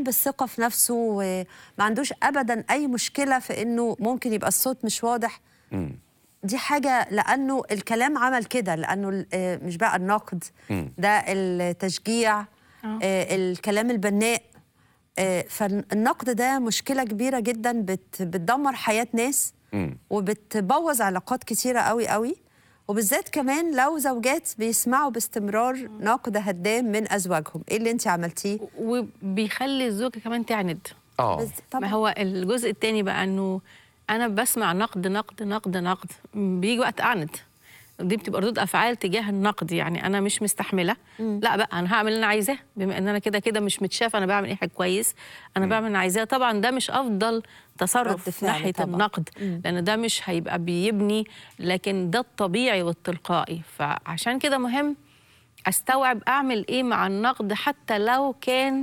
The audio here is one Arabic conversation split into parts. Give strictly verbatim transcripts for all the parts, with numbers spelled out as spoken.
قلب الثقة في نفسه وما عندوش أبدا أي مشكلة في إنه ممكن يبقى الصوت مش واضح. مم. دي حاجة لأنه الكلام عمل كده، لأنه مش بقى النقد، مم. ده التشجيع، آه. الكلام البناء. فالنقد ده مشكلة كبيرة جدا بت بتدمر حياة ناس مم. وبتبوظ علاقات كتيرة قوي قوي، وبالذات كمان لو زوجات بيسمعوا باستمرار نقد هدام من أزواجهم. إيه اللي أنت عملتيه؟ وبيخلي الزوجة كمان تعند. اه ما هو الجزء التاني بقى انه انا بسمع نقد نقد نقد نقد، بيجي وقت اعند. دي بتبقى ردود افعال تجاه النقد، يعني انا مش مستحمله. مم. لا بقى انا هعمل اللي انا عايزاه، بما ان انا كده كده مش متشاف انا بعمل ايه حاجه كويس، انا مم. بعمل اللي انا عايزاه. طبعا ده مش افضل تصرف ناحيه طبعا. النقد، مم. لان ده مش هيبقى بيبني، لكن ده الطبيعي والتلقائي. فعشان كده مهم استوعب اعمل ايه مع النقد حتى لو كان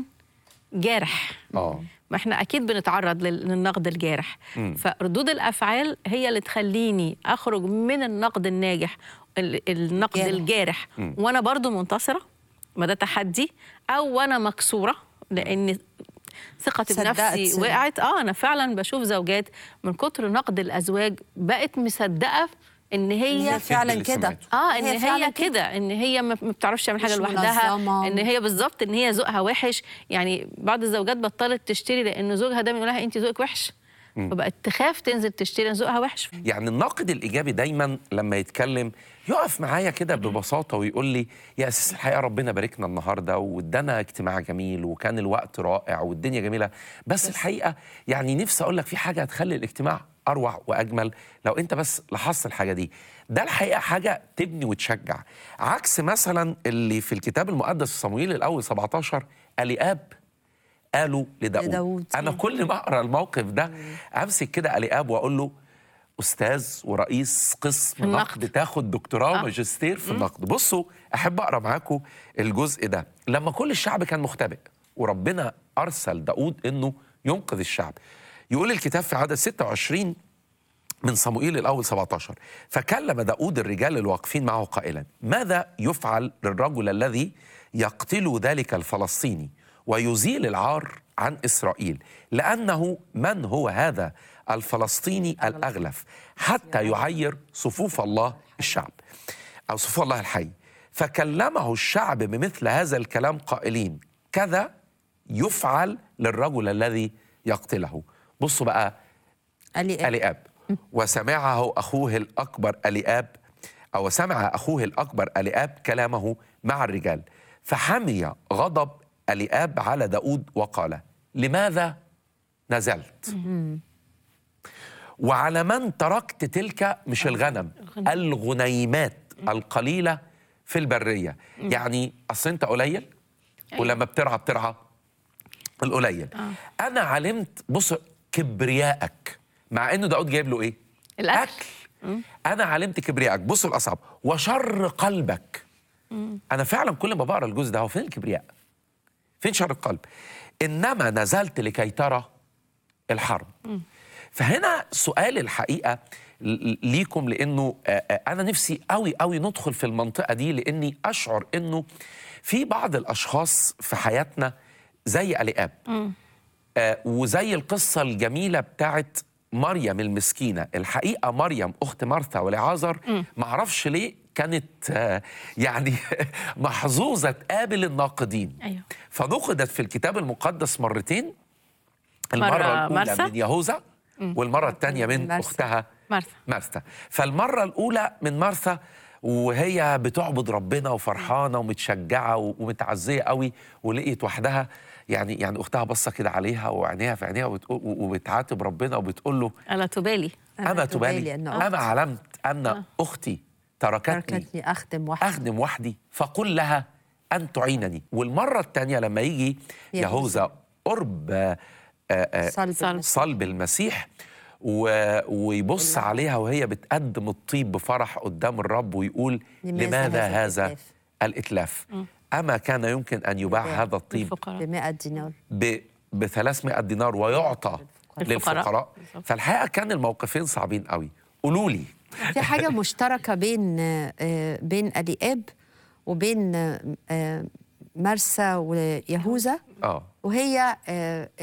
جارح. اه ما احنا اكيد بنتعرض للنقد الجارح. مم. فردود الافعال هي اللي تخليني اخرج من النقد الناجح النقد جارح. الجارح مم. وانا برضو منتصره، ما ده تحدي، او وانا مكسوره لان ثقتي بنفسي وقعت. اه انا فعلا بشوف زوجات من كتر نقد الازواج بقت مصدقه ان هي, هي فعلا كده. اه ان هي, هي كده، ان هي ما بتعرفش تعمل حاجه لوحدها، ان هي بالظبط ان هي ذوقها وحش. يعني بعض الزوجات بطلت تشتري لان زوجها دايما يقول لها انت ذوقك وحش، فبقت تخاف تنزل تشتري لان ذوقها وحش. يعني الناقد الايجابي دايما لما يتكلم يقف معايا كده ببساطه ويقول لي يا اساس الحقيقه ربنا باركنا النهارده وادانا اجتماع جميل وكان الوقت رائع والدنيا جميله، بس الحقيقه يعني نفسي اقول لك في حاجه هتخلي الاجتماع اروع واجمل لو انت بس لاحظت الحاجه دي. ده الحقيقه حاجه تبني وتشجع، عكس مثلا اللي في الكتاب المقدس في صموئيل الاول سبعتاشر الياب قالوا لداود, لداود. انا كل ما اقرا الموقف ده امسك كده الياب واقول له استاذ ورئيس قسم نقد تاخد دكتوراه وماجستير في النقد. بصوا احب اقرا معاكم الجزء ده. لما كل الشعب كان مختبئ وربنا ارسل داود انه ينقذ الشعب، يقول الكتاب في عدد ستة وعشرين من صموئيل الاول سبعتاشر فكلم داود الرجال الواقفين معه قائلا ماذا يفعل للرجل الذي يقتل ذلك الفلسطيني ويزيل العار عن إسرائيل، لأنه من هو هذا الفلسطيني الأغلف حتى يعير صفوف الله الشعب أو صفوف الله الحي. فكلمه الشعب بمثل هذا الكلام قائلين كذا يفعل للرجل الذي يقتله. بصوا بقى الياب وسمعه أخوه الأكبر الياب أو سمع أخوه الأكبر الياب كلامه مع الرجال، فحمي غضب الياب على داود وقال لماذا نزلت وعلى من تركت تلك مش الغنم الغنيمات القليلة في البرية. يعني أصل أنت قليل ولما بترعى بترعى القليل. أنا علمت بص كبريائك، مع أنه داود جايب له إيه؟ الأكل. أكل. أنا علمت كبريائك. بص الأصعب وشر قلبك. أنا فعلا كل ما بقرأ الجزء ده هو فين الكبرياء؟ فين شر القلب؟ إنما نزلت لكي ترى الحرب. م. فهنا سؤال الحقيقة ليكم، لأنه أنا نفسي قوي قوي ندخل في المنطقة دي، لأني أشعر أنه في بعض الأشخاص في حياتنا زي الياب آه وزي القصة الجميلة بتاعت مريم المسكينة. الحقيقة مريم أخت مرثا ولعازر معرفش ليه كانت آه يعني محظوظة تقابل الناقدين. أيوه. فنقدت في الكتاب المقدس مرتين، المرة مرة الأولى مرثا من يهوذا والمرة الثانية من مرثا. أختها مرثا. مرثا. فالمرة الأولى من مرثا وهي بتعبد ربنا وفرحانة ومتشجعة ومتعزية قوي، ولقيت وحدها يعني يعني أختها بصة كده عليها وعينيها في عينيها وبتعاتب ربنا وبتقول له ألا تبالي أما تبالي أما علمت أن أه. أختي تركتني, تركتني أخدم وحدي أخدم وحدي فقل لها أن تعينني. والمرة الثانية لما يجي يهوذا قرب آآ آآ صلب, صلب المسيح ويبص عليها وهي بتقدم الطيب بفرح قدام الرب ويقول لماذا هذا الإتلاف, الإتلاف؟ أما كان يمكن أن يباع هذا الطيب بمئة دينار بثلاثمائة دينار ويعطى للفقراء, للفقراء. فالحقيقة كان الموقفين صعبين قوي. قولوا لي في حاجة مشتركة بين بين الياب وبين مرسى ويهوذا اه وهي آه،